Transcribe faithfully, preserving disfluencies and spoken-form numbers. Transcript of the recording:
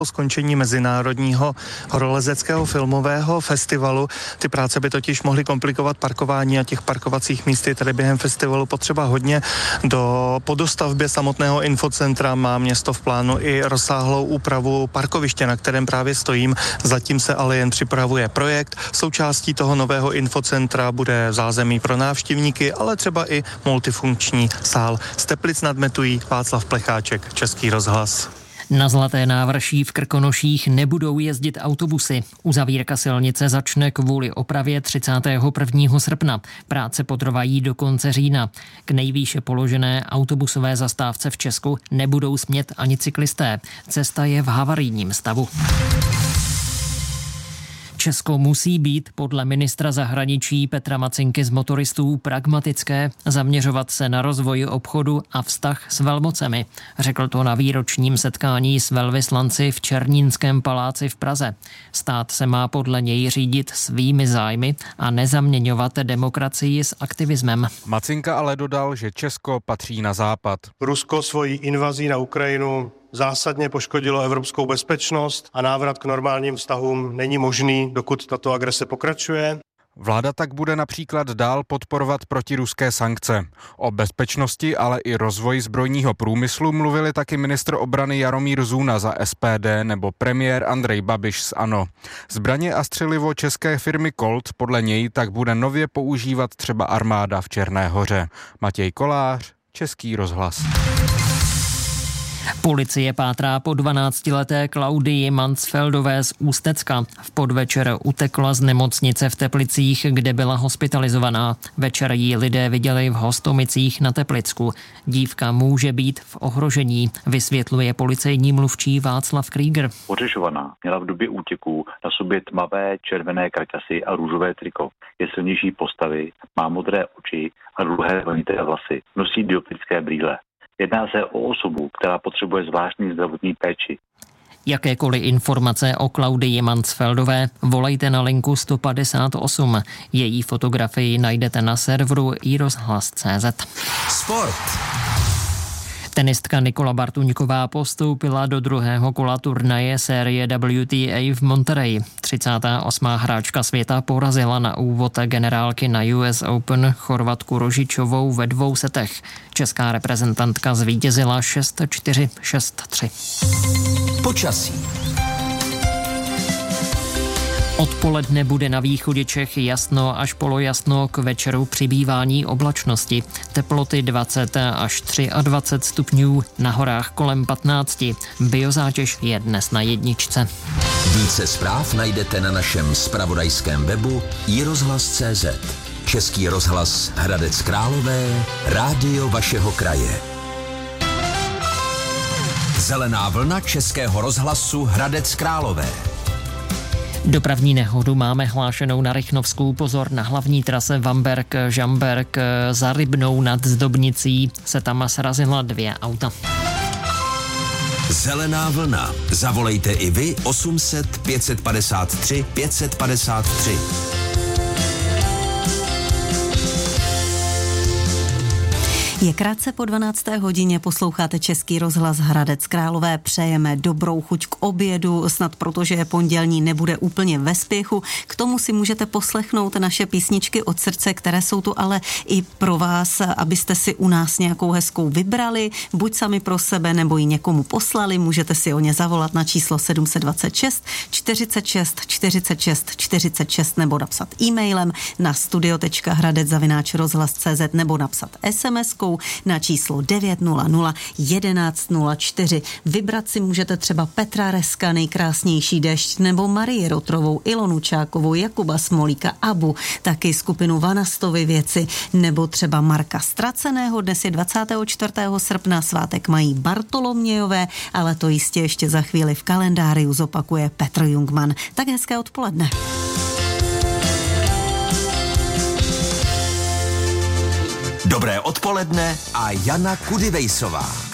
Po skončení Mezinárodního horolezeckého filmového festivalu. Ty práce by totiž mohly komplikovat parkování a těch parkovacích míst je tady během festivalu potřeba hodně. Do podostavbě samotného infocentra má město v plánu i rozsáhlou úpravu parkoviště, na kterém právě stojím. Zatím se ale jen připravuje projekt. Součástí toho nového infocentra bude zázemí pro návštěvníky, ale třeba i multifunkční sál. Z Teplic nad Metují Václav Plecháček, Český rozhlas. Na Zlaté návrší v Krkonoších nebudou jezdit autobusy. Uzavírka silnice začne kvůli opravě třicátého prvního srpna. Práce potrvají do konce října. K nejvýše položené autobusové zastávce v Česku nebudou smět ani cyklisté. Cesta je v havarijním stavu. Česko musí být podle ministra zahraničí Petra Macinky z Motoristů pragmatické, zaměřovat se na rozvoj obchodu a vztah s velmocemi. Řekl to na výročním setkání s velvyslanci v Černínském paláci v Praze. Stát se má podle něj řídit svými zájmy a nezaměňovat demokracii s aktivismem. Macinka ale dodal, že Česko patří na západ. Rusko svojí invazí na Ukrajinu zásadně poškodilo evropskou bezpečnost a návrat k normálním vztahům není možný, dokud tato agrese pokračuje. Vláda tak bude například dál podporovat protiruské sankce. O bezpečnosti, ale i rozvoji zbrojního průmyslu mluvili taky ministr obrany Jaromír Zuna za S P D nebo premiér Andrej Babiš z ANO. Zbraně a střelivo české firmy Colt podle něj tak bude nově používat třeba armáda v Černé Hoře. Matěj Kolář, Český rozhlas. Policie pátrá po dvanáctileté Klaudii Mansfeldové z Ústecka. V podvečer utekla z nemocnice v Teplicích, kde byla hospitalizovaná. Večer jí lidé viděli v Hostomicích na Teplicku. Dívka může být v ohrožení, vysvětluje policejní mluvčí Václav Krieger. Pohřešovaná měla v době útěku na sobě tmavé červené karkasy a růžové triko. Je silnější postavy, má modré oči a dlouhé vlnité vlasy. Nosí dioptrické brýle. Jedná se o osobu, která potřebuje zvláštní zdravotní péči. Jakékoliv informace o Klaudii Mansfeldové volejte na linku sto padesát osm. Její fotografii najdete na serveru i rozhlas tečka cé zet. Sport. Tenistka Nikola Bartuňková postoupila do druhého kola turnaje série W T A v Monterey. třicátá osmá hráčka světa porazila na úvod generálky na U S Open Chorvatku Rožičovou ve dvou setech. Česká reprezentantka zvítězila šest čtyři, šest tři. Počasí. Odpoledne bude na východě Čech jasno až polojasno, k večeru přibývání oblačnosti. Teploty dvacet až dvacet tři stupňů, na horách kolem patnáct. Biozátěž je dnes na jedničce. Více zpráv najdete na našem zpravodajském webu i rozhlas tečka cé zet. Český rozhlas Hradec Králové, rádio vašeho kraje. Zelená vlna Českého rozhlasu Hradec Králové. Dopravní nehodu máme hlášenou na Rychnovskou, pozor na hlavní trase Vamberk-Žamberk, za Rybnou nad Zdobnicí se tam srazila dvě auta. Zelená vlna. Zavolejte i vy osm set, pět set padesát tři, pět set padesát tři. Je krátce po dvanácté hodině, posloucháte Český rozhlas Hradec Králové, přejeme dobrou chuť k obědu, snad protože je pondělní, nebude úplně ve spěchu. K tomu si můžete poslechnout naše písničky od srdce, které jsou tu ale i pro vás, abyste si u nás nějakou hezkou vybrali, buď sami pro sebe, nebo ji někomu poslali, můžete si o ně zavolat na číslo sedm set dvacet šest, čtyřicet šest, čtyřicet šest, čtyřicet šest nebo napsat e-mailem na studio tečka hradec zavináč rozhlas tečka cé zet nebo napsat es em eskou na číslo devět nula nula jedenáct nula čtyři. Vybrat si můžete třeba Petra Reska, Nejkrásnější dešť, nebo Marii Rotrovou, Ilonu Čákovou, Jakuba Smolíka, Abu, taky skupinu Vanastovy věci, nebo třeba Marka Ztraceného. Dnes je dvacátého čtvrtého srpna, svátek mají Bartolomějové, ale to jistě ještě za chvíli v kalendáriu zopakuje Petr Jungmann. Tak hezké odpoledne. Dobré odpoledne a Jana Kudivejsová.